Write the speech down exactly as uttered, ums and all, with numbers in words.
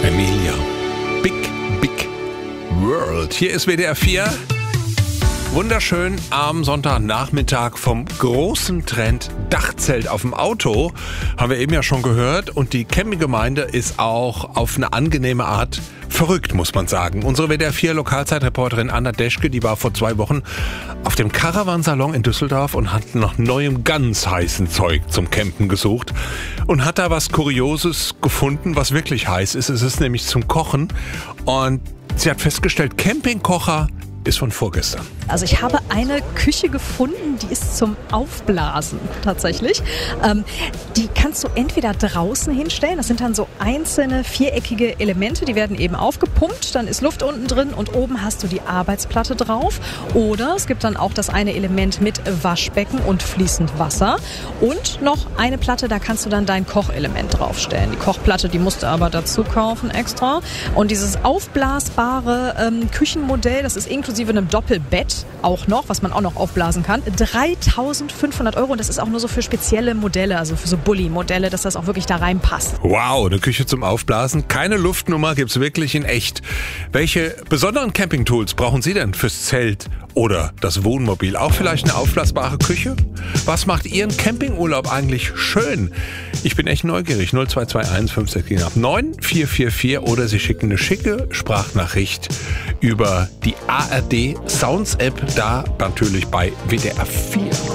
Emilia. Big, Big World. Hier ist W D R vier. Wunderschön am Sonntagnachmittag vom großen Trend Dachzelt auf dem Auto. Haben wir eben ja schon gehört. Und die Campinggemeinde ist auch auf eine angenehme Art verrückt, muss man sagen. Unsere W D R vier Lokalzeitreporterin Anna Deschke, die war vor zwei Wochen auf dem Caravansalon in Düsseldorf und hat nach neuem, ganz heißen Zeug zum Campen gesucht und hat da was Kurioses gefunden, was wirklich heiß ist. Es ist nämlich zum Kochen und sie hat festgestellt, Campingkocher ist von vorgestern. Also ich habe eine Küche gefunden, die ist zum Aufblasen tatsächlich. Ähm, die kannst du entweder draußen hinstellen, das sind dann so einzelne viereckige Elemente, die werden eben aufgepumpt, dann ist Luft unten drin und oben hast du die Arbeitsplatte drauf. Oder es gibt dann auch das eine Element mit Waschbecken und fließend Wasser und noch eine Platte, da kannst du dann dein Kochelement draufstellen. Die Kochplatte, die musst du aber dazu kaufen extra. Und dieses aufblasbare ähm, Küchenmodell, das ist inklusive einem Doppelbett auch noch, was man auch noch aufblasen kann. dreitausendfünfhundert Euro und das ist auch nur so für spezielle Modelle, also für so Bulli-Modelle, dass das auch wirklich da reinpasst. Wow, eine Küche zum Aufblasen. Keine Luftnummer gibt's wirklich in echt. Welche besonderen Campingtools brauchen Sie denn fürs Zelt oder das Wohnmobil? Auch vielleicht eine aufblasbare Küche? Was macht Ihren Campingurlaub eigentlich schön? Ich bin echt neugierig. null zwei zwei eins fünf sechs neun vier vier vier oder Sie schicken eine schicke Sprachnachricht über die A R D Sounds App, da natürlich bei W D R vier.